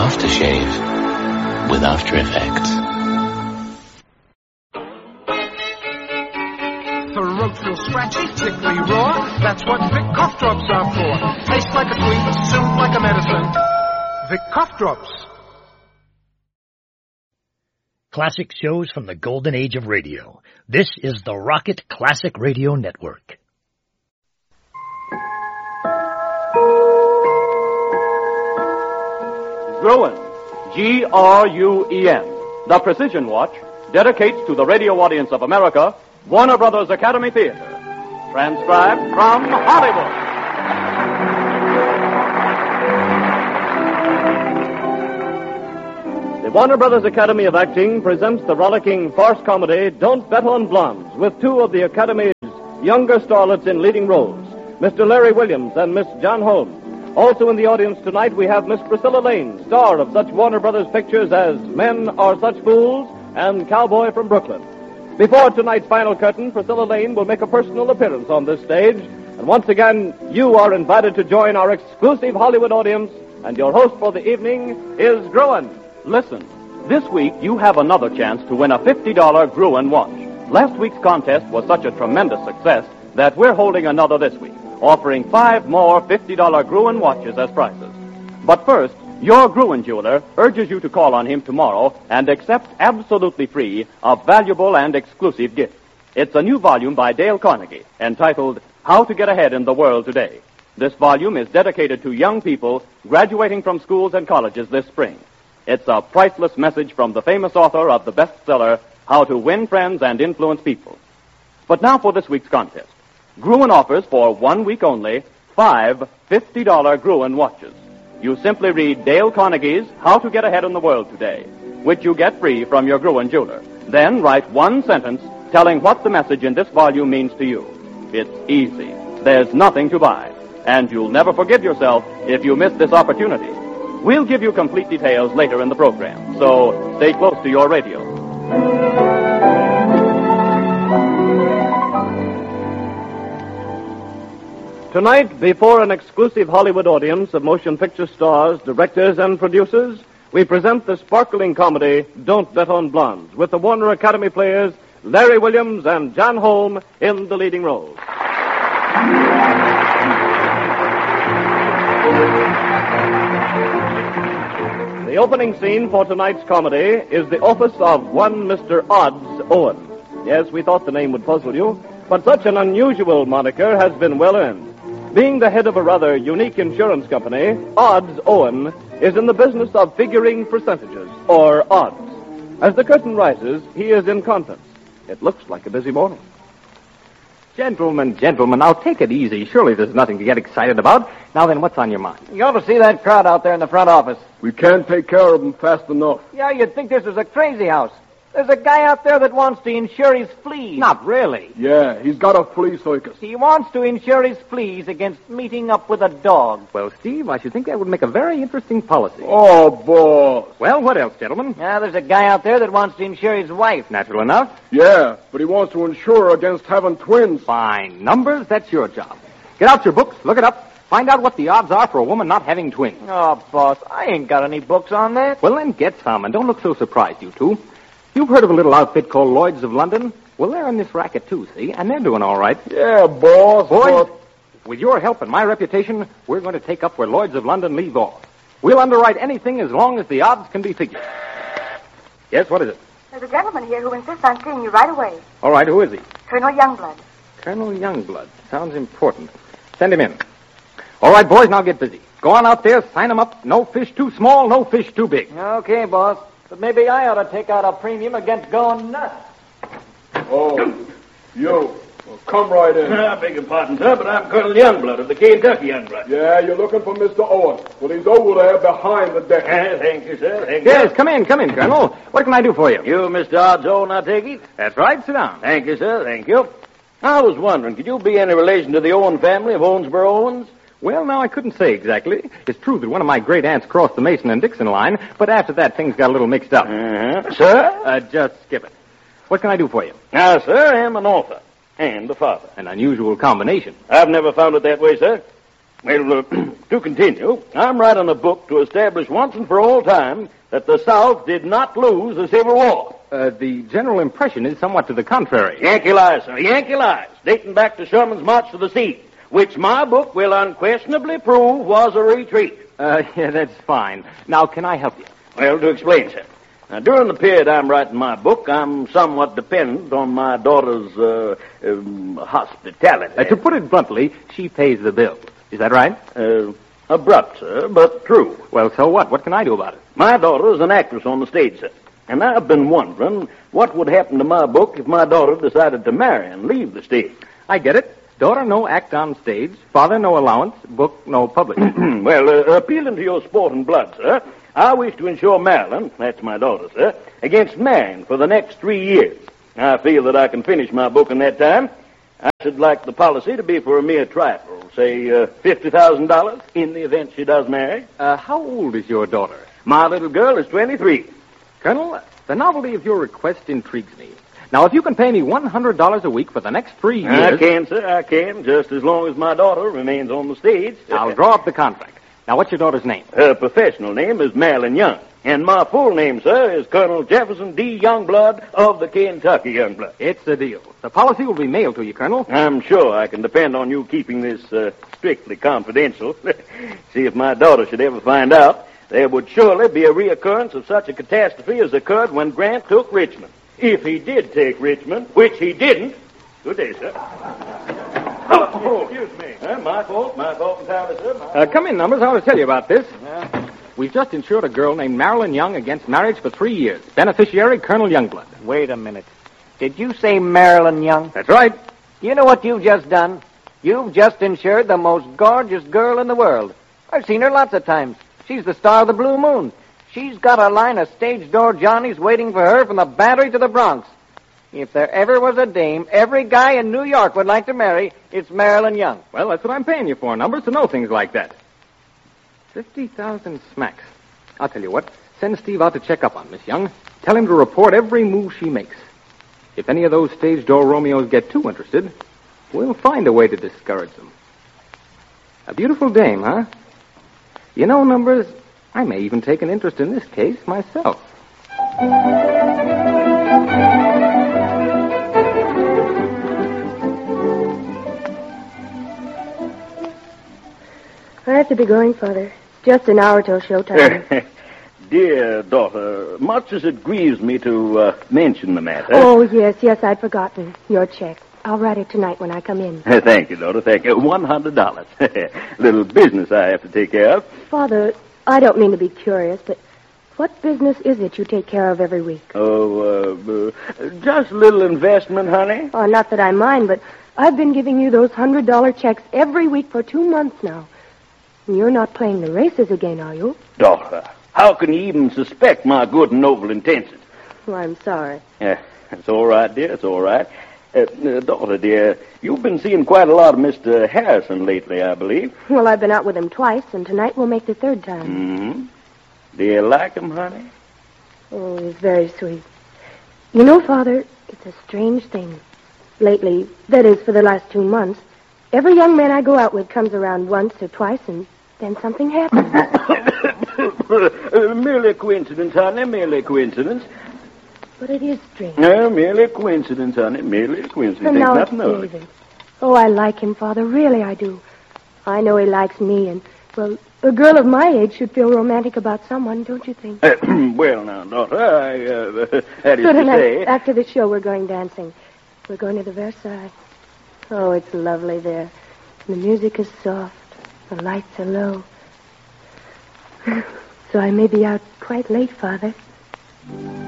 aftershave with After Effects. Throat real scratchy, tickly raw. That's what Vic cough drops are for. Taste like a tweet, soothe like a medicine. Vic cough drops. Classic shows from the golden age of radio. This is the Rocket Classic Radio Network. Gruen, Gruen, the Precision Watch, dedicates to the radio audience of America Warner Brothers Academy Theater. Transcribed from Hollywood. The Warner Brothers Academy of Acting presents the rollicking farce comedy Don't Bet on Blondes, with two of the Academy's younger starlets in leading roles, Mr. Larry Williams and Miss John Holmes. Also in the audience tonight we have Miss Priscilla Lane, star of such Warner Brothers pictures as Men Are Such Fools and Cowboy from Brooklyn. Before tonight's final curtain, Priscilla Lane will make a personal appearance on this stage. And once again, you are invited to join our exclusive Hollywood audience. And your host for the evening is Gruen. Listen, this week you have another chance to win a $50 Gruen watch. Last week's contest was such a tremendous success that we're holding another this week, offering 5 more $50 Gruen watches as prizes. But first, your Gruen jeweler urges you to call on him tomorrow and accept absolutely free a valuable and exclusive gift. It's a new volume by Dale Carnegie entitled How to Get Ahead in the World Today. This volume is dedicated to young people graduating from schools and colleges this spring. It's a priceless message from the famous author of the bestseller, How to Win Friends and Influence People. But now for this week's contest. Gruen offers for 1 week only 5 $50 Gruen watches. You simply read Dale Carnegie's How to Get Ahead in the World Today, which you get free from your Gruen jeweler. Then write 1 sentence telling what the message in this volume means to you. It's easy. There's nothing to buy. And you'll never forgive yourself if you miss this opportunity. We'll give you complete details later in the program, so stay close to your radio. Tonight, before an exclusive Hollywood audience of motion picture stars, directors, and producers, we present the sparkling comedy Don't Bet on Blondes, with the Warner Academy players Larry Williams and John Holmes in the leading roles. The opening scene for tonight's comedy is the office of one Mr. Odds Owen. Yes, we thought the name would puzzle you, but such an unusual moniker has been well earned. Being the head of a rather unique insurance company, Odds Owen is in the business of figuring percentages, or odds. As the curtain rises, he is in conference. It looks like a busy morning. Gentlemen, now take it easy. Surely there's nothing to get excited about. Now then, what's on your mind? You ought to see that crowd out there in the front office. We can't take care of them fast enough. Yeah, you'd think this was a crazy house. There's a guy out there that wants to insure his fleas. Not really. Yeah, he's got a flea circus. He wants to insure his fleas against meeting up with a dog. Well, Steve, I should think that would make a very interesting policy. Oh, boss. Well, what else, gentlemen? Yeah, there's a guy out there that wants to insure his wife. Natural enough. Yeah, but he wants to insure against having twins. Fine. Numbers, that's your job. Get out your books, look it up. Find out what the odds are for a woman not having twins. Oh, boss, I ain't got any books on that. Well, then get some, and don't look so surprised, you two. You've heard of a little outfit called Lloyd's of London? Well, they're in this racket, too, see? And they're doing all right. Yeah, boss. Boys, with your help and my reputation, we're going to take up where Lloyd's of London leave off. We'll underwrite anything as long as the odds can be figured. Yes, what is it? There's a gentleman here who insists on seeing you right away. All right, who is he? Colonel Youngblood. Colonel Youngblood. Sounds important. Send him in. All right, boys, now get busy. Go on out there, sign him up. No fish too small, no fish too big. Okay, boss. But maybe I ought to take out a premium against going nuts. Oh, you. Well, come right in. I beg your pardon, sir, but I'm Colonel Youngblood of the Kentucky Youngblood. Yeah, you're looking for Mr. Owen. Well, he's over there behind the desk. Thank you, sir. Thank you. Yes, come in, Colonel. What can I do for you? You, Mr. Odds Owen, I take it? That's right. Sit down. Thank you, sir. Thank you. I was wondering, could you be any relation to the Owen family of Owensboro Owens? Well, now, I couldn't say exactly. It's true that one of my great aunts crossed the Mason and Dixon line, but after that, things got a little mixed up. Sir? Just skip it. What can I do for you? Now, sir, I am an author and a father. An unusual combination. I've never found it that way, sir. Well, to continue, I'm writing a book to establish once and for all time that the South did not lose the Civil War. The general impression is somewhat to the contrary. Yankee lies, sir. Yankee lies, dating back to Sherman's March to the Sea, which my book will unquestionably prove was a retreat. Yeah, that's fine. Now, can I help you? Well, to explain, sir. Now, during the period I'm writing my book, I'm somewhat dependent on my daughter's hospitality. To put it bluntly, she pays the bill. Is that right? Abrupt, sir, but true. Well, so what? What can I do about it? My daughter is an actress on the stage, sir. And I've been wondering what would happen to my book if my daughter decided to marry and leave the stage. I get it. Daughter, no act on stage. Father, no allowance. Book, no publishing. Well, appealing to your sport and blood, sir, I wish to insure Marilyn, that's my daughter, sir, against marrying for the next 3 years. I feel that I can finish my book in that time. I should like the policy to be for a mere trifle, say $50,000 in the event she does marry. How old is your daughter? My little girl is 23. Colonel, the novelty of your request intrigues me. Now, if you can pay me $100 a week for the next 3 years... I can, sir, I can, just as long as my daughter remains on the stage. I'll draw up the contract. Now, what's your daughter's name? Her professional name is Marilyn Young. And my full name, sir, is Colonel Jefferson D. Youngblood of the Kentucky Youngblood. It's a deal. The policy will be mailed to you, Colonel. I'm sure I can depend on you keeping this strictly confidential. See, if my daughter should ever find out, there would surely be a reoccurrence of such a catastrophe as occurred when Grant took Richmond. If he did take Richmond, which he didn't. Good day, sir. Oh, excuse me. My fault entirely, sir. Come in, Numbers. I want to tell you about this. We've just insured a girl named Marilyn Young against marriage for 3 years. Beneficiary, Colonel Youngblood. Wait a minute. Did you say Marilyn Young? That's right. You know what you've just done? You've just insured the most gorgeous girl in the world. I've seen her lots of times. She's the star of the Blue Moon. She's got a line of stage door Johnnies waiting for her from the Battery to the Bronx. If there ever was a dame every guy in New York would like to marry, it's Marilyn Young. Well, that's what I'm paying you for, Numbers, to know things like that. 50,000 smacks. I'll tell you what. Send Steve out to check up on Miss Young. Tell him to report every move she makes. If any of those stage door Romeos get too interested, we'll find a way to discourage them. A beautiful dame, huh? You know, Numbers, I may even take an interest in this case myself. I have to be going, Father. Just an hour till showtime. Dear daughter, much as it grieves me to mention the matter... Oh, yes, I'd forgotten. Your check. I'll write it tonight when I come in. Thank you, daughter, thank you. $100. Little business I have to take care of. Father, I don't mean to be curious, but what business is it you take care of every week? Oh, just a little investment, honey. Oh, not that I mind, but I've been giving you those $100 checks every week for 2 months now. And you're not playing the races again, are you? Daughter, how can you even suspect my good and noble intentions? Oh, I'm sorry. Yeah, it's all right, dear, it's all right. Daughter, dear, you've been seeing quite a lot of Mr. Harrison lately, I believe. Well, I've been out with him twice, and tonight we'll make the third time. Mm-hmm. Do you like him, honey? Oh, he's very sweet. You know, Father, it's a strange thing. Lately, that is, for the last 2 months, every young man I go out with comes around once or twice, and then something happens. Merely a coincidence, honey, merely a coincidence. But it is strange. No, merely a coincidence, honey, merely a coincidence. And now it's nothing of it. David. Oh, I like him, Father, really I do. I know he likes me, and, well, a girl of my age should feel romantic about someone, don't you think? Well, now, daughter, that is So to tonight, say... after the show, we're going dancing. We're going to the Versailles. Oh, it's lovely there. The music is soft. The lights are low. So I may be out quite late, Father.